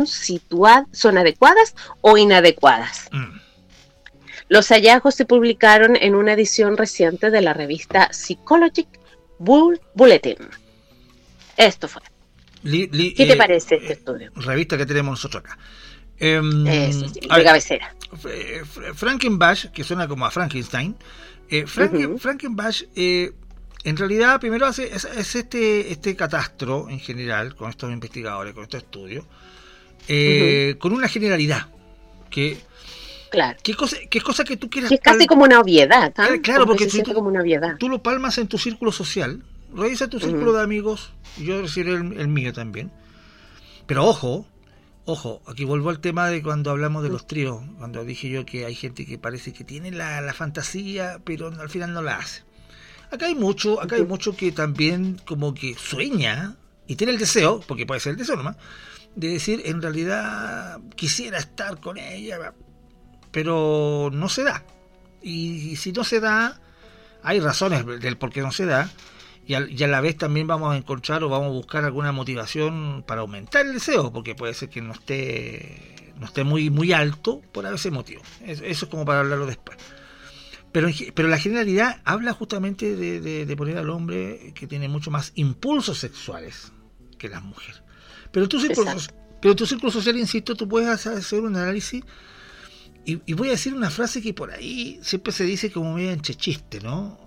son adecuadas o inadecuadas. Los hallazgos se publicaron en una edición reciente de la revista Psychological Bulletin. Esto fue. ¿Qué te parece este estudio? Revista que tenemos nosotros acá. Eso, sí, de cabecera. Frankenbach, que suena como a Frankenstein. Frankenbach, en realidad, primero es este catastro en general, con estos investigadores, con estos estudios, con una generalidad que. Claro. ¿Qué cosa que tú quieras? Que es casi como una obviedad, ¿eh? Claro, porque como una obviedad. Tú lo palmas en tu círculo social, revisa tu círculo de amigos, yo recibiré el mío también. Pero ojo, aquí vuelvo al tema de cuando hablamos de los tríos, cuando dije yo que hay gente que parece que tiene la fantasía, pero al final no la hace. Acá hay mucho que también como que sueña y tiene el deseo, porque puede ser el deseo nomás, de decir, en realidad quisiera estar con ella, pero no se da. Y si no se da, hay razones del por qué no se da, y a la vez también vamos a encontrar o vamos a buscar alguna motivación para aumentar el deseo, porque puede ser que no esté muy alto por ese motivo. Eso es como para hablarlo después. Pero la generalidad habla justamente de poner al hombre que tiene mucho más impulsos sexuales que las mujeres. Pero tu círculo social, insisto, tú puedes hacer un análisis. Y voy a decir una frase que por ahí siempre se dice como medio entre chiste, ¿no?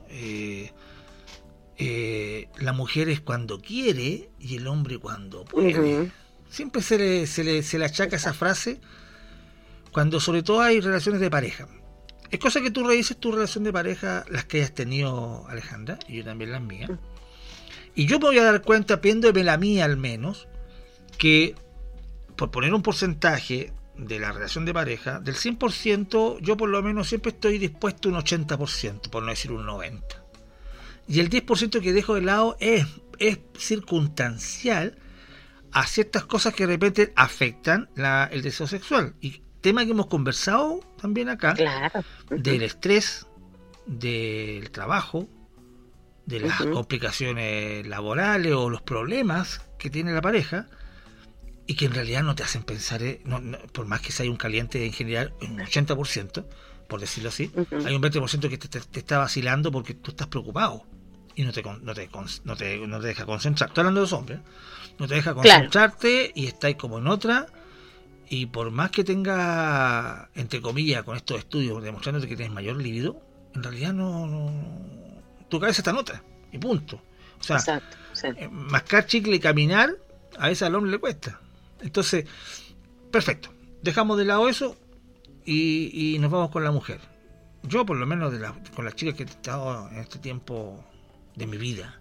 La mujer es cuando quiere y el hombre cuando puede. Siempre se le achaca esa frase cuando sobre todo hay relaciones de pareja. Es cosa que tú revises tu relación de pareja, las que hayas tenido, Alejandra, y yo también las mías. Y yo me voy a dar cuenta, viéndome la mía al menos, que por poner un porcentaje de la relación de pareja, del 100%, yo por lo menos siempre estoy dispuesto a un 80%, por no decir un 90%. Y el 10% que dejo de lado es circunstancial a ciertas cosas que de repente afectan el deseo sexual. Y tema que hemos conversado también acá, claro, del estrés, del trabajo, de las complicaciones laborales o los problemas que tiene la pareja, y que en realidad no te hacen pensar, por más que sea un caliente en general, un 80%, por decirlo así, hay un 20% que te está vacilando porque tú estás preocupado y no te deja concentrar. Estoy hablando de los hombres, no te deja concentrarte, y estás como en otra, y por más que tenga, entre comillas, con estos estudios demostrándote que tienes mayor libido, en realidad no tu cabeza está en otra, y punto. O sea, exacto, sí. Mascar chicle y caminar, a veces al hombre le cuesta. Entonces, perfecto, dejamos de lado eso y nos vamos con la mujer. Yo, por lo menos, con las chicas que he estado en este tiempo de mi vida,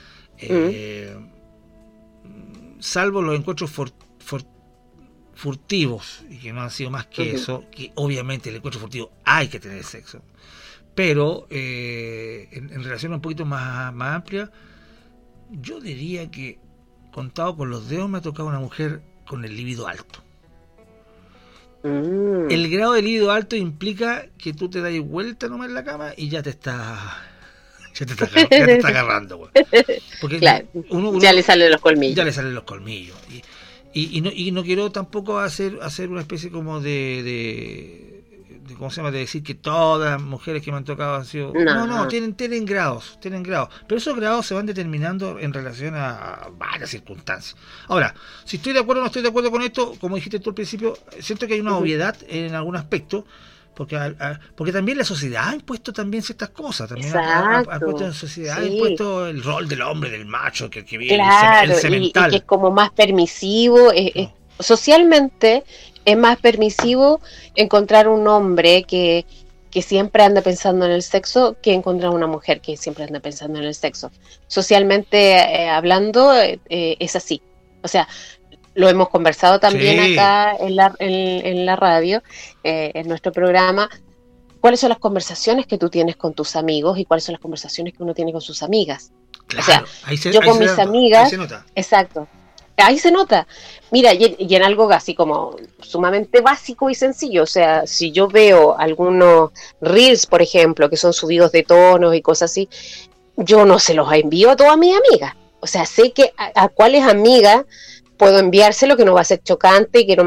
salvo los encuentros furtivos, y que no han sido más que eso, que obviamente el encuentro furtivo hay que tener sexo, pero en relación un poquito más amplia, yo diría que contado con los dedos me ha tocado una mujer con el libido alto. El grado de libido alto implica que tú te das vuelta nomás en la cama y ya te está agarrando, güey. Porque claro, ya le salen los colmillos. Ya le salen los colmillos. Y no quiero tampoco hacer una especie como de ¿cómo se llama? De decir que todas las mujeres que me han tocado han sido... No, tienen grados. Pero esos grados se van determinando en relación a varias circunstancias. Ahora, si estoy de acuerdo o no estoy de acuerdo con esto, como dijiste tú al principio, siento que hay una obviedad en algún aspecto, porque también la sociedad ha impuesto también ciertas cosas. También ha impuesto la sociedad, ha impuesto el rol del hombre, del macho, que viene el semental. Y que es como más permisivo, socialmente... Es más permisivo encontrar un hombre que siempre anda pensando en el sexo que encontrar una mujer que siempre anda pensando en el sexo. Socialmente hablando, es así. O sea, lo hemos conversado también acá en la radio, en nuestro programa. ¿Cuáles son las conversaciones que tú tienes con tus amigos y cuáles son las conversaciones que uno tiene con sus amigas? Claro, o sea, yo con mis amigas... Ahí se nota. Exacto. Ahí se nota. Mira, y en algo así como sumamente básico y sencillo, o sea, si yo veo algunos reels, por ejemplo, que son subidos de tonos y cosas así, yo no se los envío a todas mis amigas. O sea, sé que a cuáles amigas puedo enviárselo, que no va a ser chocante y que no